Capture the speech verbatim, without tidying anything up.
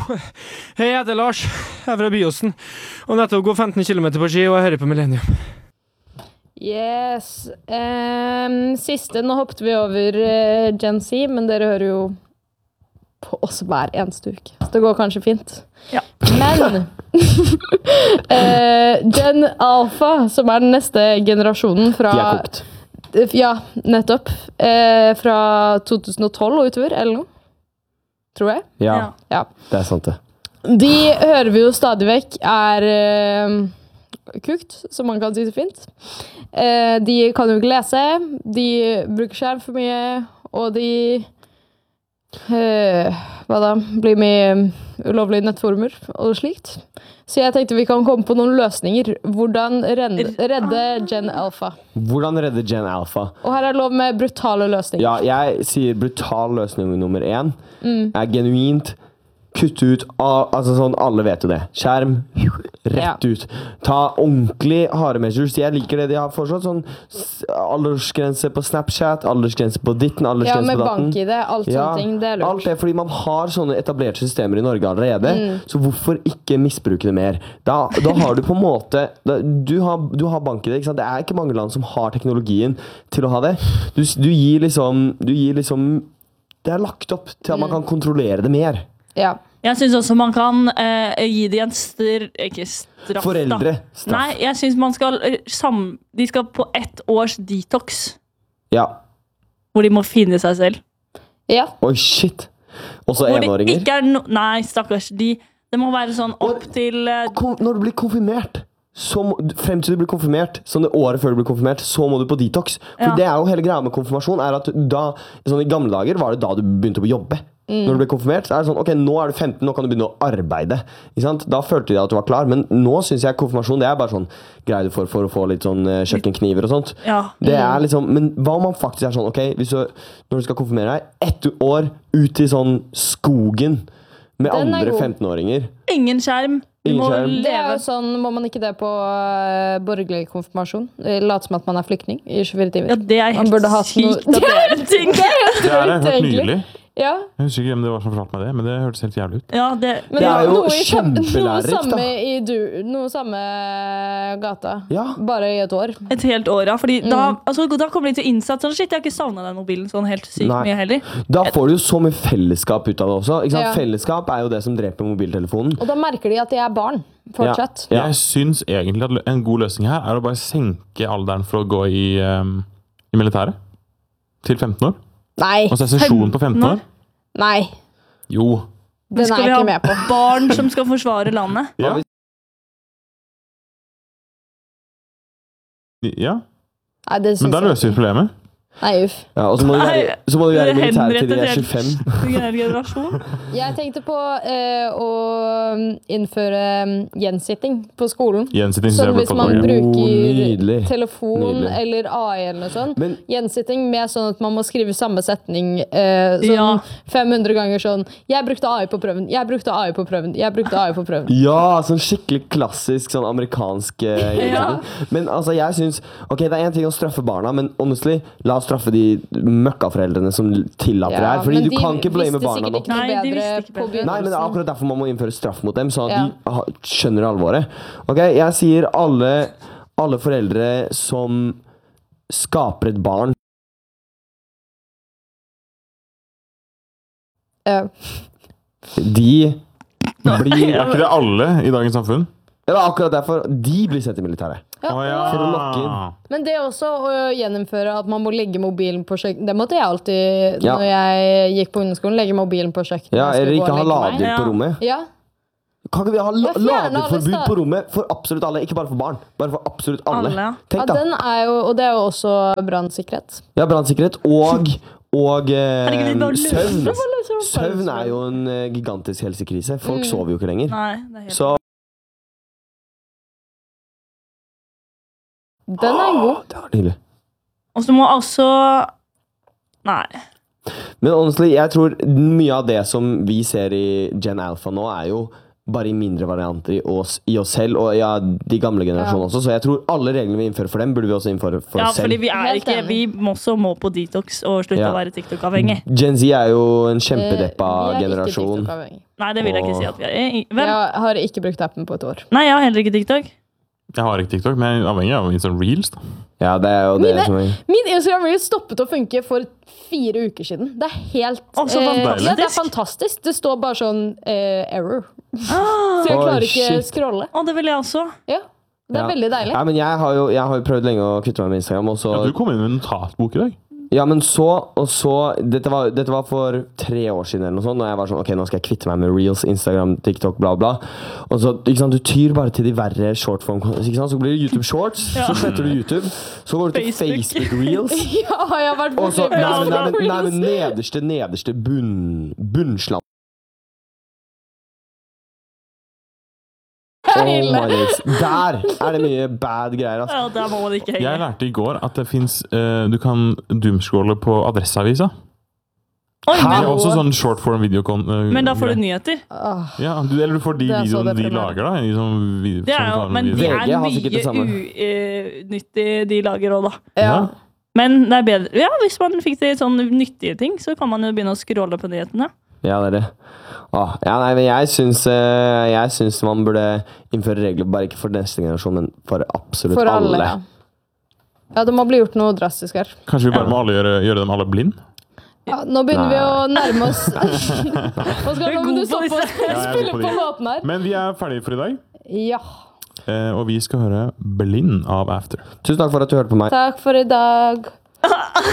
Hei, jeg heter Lars. Jeg er fra Byåsen. Og nettopp går femten kilometer på ski, og jeg hører på Millennium. Yes. Um, siste, nå hoppet vi over uh, Gen Z, men dere hører jo på oss hver eneste uke. Så det går kanskje fint. Ja. Men uh, Gen Alpha, som er den neste generasjonen fra... De er kokt. Ja, nettopp. Uh, fra to tusen og tolv og utover, eller noe. Tror jeg. Ja, Ja. Ja. det er sant det. De hører vi jo stadig vekk er uh, kukt, som man kan si så fint. Uh, de kan jo ikke lese, de bruker skjerm for mye, og de uh, hva da, blir med ulovlige nettformer og slikt. Så jeg tenkte vi kan komme på noen løsninger. Hvordan redde, redde Gen Alpha. Hvordan redde Gen Alpha? Og her er lov med brutale løsninger. Ja, jeg sier brutal løsning nummer én. Mm. Er genuint kutte ut, al- altså sånn, alle vet jo det. Skjerm, rett Ja. ut. Ta ordentlig harde measures. Jeg liker det de har foreslått, sånn s- aldersgrense på Snapchat, aldersgrense på ditten, Ja, aldersgrense med på datten. bank i det, alt Ja, sånne ting, det er lurt. alt det, fordi man har sånne etablerte systemer i Norge allerede, så hvorfor ikke misbruke det mer? Da, da har du på en måte, da, du, har, du har bank i det, ikke sant? Det er ikke mange land som har teknologien til å ha det. Du, s- du gir liksom, du gir liksom, det er lagt opp til at man kan kontrollere det mer. Ja. Jeg synes også man kan eh, gi de en str ikke straff, Foreldre, da. straff. Nei, jeg synes man skal eh, sam de skal på ett års detox, Ja. hvor de må finne seg selv. Ja. Oi, shit. Også Hvor de enåringer. ikke er no Nei, stakkars. De, det må være sånn opp til eh, Kom, når du blir konfirmert, så må, frem til du blir konfirmert, sånn det året før du blir konfirmert, så må du på detox. For Ja. det er jo hele greia med konfirmasjon, er at da, sånn i gamle dager var det da du begynte å jobbe. Når du ble konfirmert, så er det sånn, ok, nå er du femten, nå kan du begynne å arbeide. Ikke sant? Da følte de at du var klar, men nå synes jeg konfirmasjon, det er bare sånn greie du får for å få litt sånn eh, kjøkkenkniver og sånt. Ja. Det er liksom, men hva om man faktisk er sånn, ok, hvis du, når du skal konfirmere deg, ett år ut i sånn skogen med Den er andre god. femten-åringer. Ingen skjerm. Du Ingen må skjerm. Det er leve. jo sånn, må man ikke det på uh, borgerlig konfirmasjon? Eh, Late som at man er flyktning i tjuefire timer. Ja, det er Man helt burde hatt noe- sykt at det er en ting. Det er det, helt egentlig. nylig. Ja, Jeg husker ikke hvem det var som fortalte meg det, men det hørtes helt jævlig ut. Ja, det, men Det er jo noe, i sam- noe kjempelærerikt, da. samme i du, noe samme gata. Ja. Bare i et år. et helt år, ja. Fordi da, altså, da kommer de til innsats. Sånn, shit, jeg har ikke savnet den mobilen sånn helt sykt Nei. mye heller. Da får du jo så mye fellesskap ut av det også. Ikke sant? Ja. Fellesskap er jo det som dreper mobiltelefonen. Og da merker de at de er barn, fortsatt. Ja. Jeg syns egentlig at en god løsning her er å bare senke alderen for å gå i, um, i militæret. Til femten år. Nei, Og så er sesjon på femten år. nei, Jo. den Skal er vi jeg ha ikke med på. barn som skal forsvare landet? Ja. ja. Nei, det Men synes da jeg løser vi ikke. problemet. Nei, uff. Ja, og så må du være, så må du være i militæret til de er Henrettet tjuefem. helt generasjon. Jeg tenkte på eh, å innføre mm, gjensitting på skolen. Gjensitting synes Sånn jeg ble hvis man fått Oh, bruker nydelig. telefon Nydelig. eller A I eller noe sånt. Men- Gjensitting med sånn at man må skrive samme setning eh, sånn Ja. fem hundre ganger sånn. Jeg brukte A I på prøven, jeg brukte A I på prøven, jeg brukte A I på prøven. Ja, sånn skikkelig klassisk sånn amerikansk eh, Ja. Men altså, jeg synes ok, det er en ting å straffe barna, men honestly, la oss straffe de møkkaforeldrene som tillater det her. Fordi men du de kan ikke blame visste barna sikkert nok. ikke noe Nei, de bedre visste ikke på bedre. Nei, men det er begynnelsen. akkurat derfor man må innføre straff mot dem, sånn at Ja. de ha- skjønner alvoret. Ok, jeg sier alle, alle foreldre som skaper et barn. Ja. De blir Er ikke det alle i dagens samfunn? Det er akkurat derfor de blir sett i militæret. Ja, Å, ja. For å lokke inn. Men det også å gjeninnføre at man må legge mobilen på kjøkken. Det måtte jeg alltid Ja. når jeg gikk på ungdomsskolen. Legge mobilen på kjøkkenet. Ja, når jeg eller skulle gå ikke og ha legge meg. lader Ja. på rommet. Ja, Kan ikke vi ha la Ja, fjerne alle laderforbud sta- på rommet for absolutt alle? Ikke bare for barn, bare for absolutt alle. Alle, ja. ja, Tenk da. den er jo, og det er jo også brannsikkerhet. Ja, brannsikkerhet og, og eh, Herregud, vi bare løser søvn. det. Søvn er jo en eh, gigantisk helsekrise. Folk Mm. sover jo ikke lenger. Nei, det er helt Så Den er god. det var nydelig. Og så må også Nei. Men honestly, jeg tror mye av det som vi ser i Gen Alpha nå, er jo bare i mindre varianter i oss, i oss selv, og ja, de gamle generasjonene Ja. også. Så jeg tror alle reglene vi innfører for dem, burde vi også innføre for Ja, oss selv. fordi vi er Helt ikke enig. Vi må også må på detox og slutte Ja. å være TikTok-avhengig. Gen Z er jo en Eh, kjempedeppa vi er ikke generasjon. TikTok-avhengig. Nei, det vil jeg ikke si at vi er. Eh, Hvem? Jeg har ikke brukt appen på et år. Nei, jeg har heller ikke TikTok. Jeg har ikke TikTok, men jeg er avhengig av sånn reels. da. Ja, det er jo det Mine- som er Min Instagram Reel stoppet å funke for fire uker siden. Det er helt Å, så eh, fantastisk. Ja, det er fantastisk. Det står bare sånn eh, error. Ah, Så jeg Oi, klarer ikke shit. scrolle. å, det vil jeg også. Ja, det er Ja. veldig deilig. Ja, men jeg har jo, jeg har jo prøvd lenge å kutte meg med Instagram, og så Ja, du kom inn med en notatbok i dag. Ja, men så, og så dette var, dette var for tre år siden eller noe sånt, og jeg var sånn, ok, nå skal jeg kvitte meg med Reels, Instagram, TikTok, bla bla. Og så, ikke sant, du tyr bare til de verre shortform, ikke sant, så blir det YouTube Shorts, Ja. så sletter du YouTube, så går du til Facebook. Facebook Reels, Ja, jeg har vært og så, borti nei, men, nei, men, nei, Reels. men nederste, nederste bunn, bunnslam. Det er Oh ille. my days. Der er det mye bad greier, altså. Ja, der må man ikke Jeg henge. lærte i går at det fins uh, Du kan doomscrolle på Adresseavisa. Oi, Det er men, også sånn short form video. men da får du nyheter. Åh, Ja, du, eller du får de Det er så videoene de deprimerende. lager, da. I sånn, vi- Det er jo, sånn men de video. er V G har sikkert det samme. mye unyttig, de lager òg, da. ja. Ja. Men det er bedre. Ja, hvis man fikk til sånne nyttige ting, så kan man jo begynne å scrolle på nyhetene. Ja, det er det. Åh, ja, nei, men jeg syns, eh, jeg syns man burde innføre regler, bare ikke for neste generasjon, men for absolutt For alle. alle, ja. Ja, det må bli gjort noe drastisk her. Kanskje vi bare må alle gjøre, gjøre dem alle blind? Ja, nå begynner vi å nærme oss. Hva skal Du er nå må god du på stoppe å disse. Ja, jeg er spille god på på de. låten her? Men vi er ferdige for i dag, Ja. eh, og vi skal høre 'Blind' av After. Tusen takk for at du hørte på meg. Takk for i dag.